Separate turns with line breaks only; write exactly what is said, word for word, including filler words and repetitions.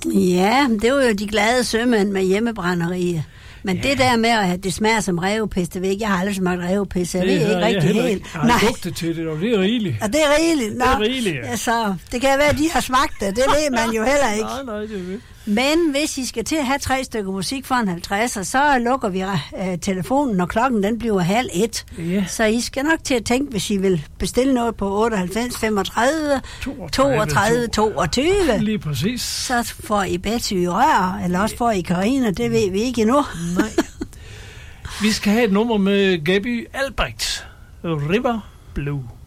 Ja, det var jo de glade sømænd med hjemmebrænderier. Men ja. Det der med, at det smager som rævepis, det ved jeg, jeg har aldrig smagt rævepis, jeg det ved ikke rigtig helt.
Ikke. Jeg har lugtet til det, og det er rigeligt.
Og det er rigeligt? Nå,
det er rigeligt, ja.
Altså, det kan være, at de har smagt det, det ved man jo heller ikke.
Nej, nej, det ved.
Men hvis I skal til at have tre stykker musik for en halvtredser, så lukker vi øh, telefonen, når klokken den bliver halv et.
Ja.
Så I skal nok til at tænke, hvis I vil bestille noget på otteoghalvfems femogtredive toogtredive toogtyve.
Lige præcis.
Så får I Betty i rør, eller også får I Karina, det ved vi ikke endnu.
Nej. Vi skal have et nummer med Gaby Albrecht. River Blue.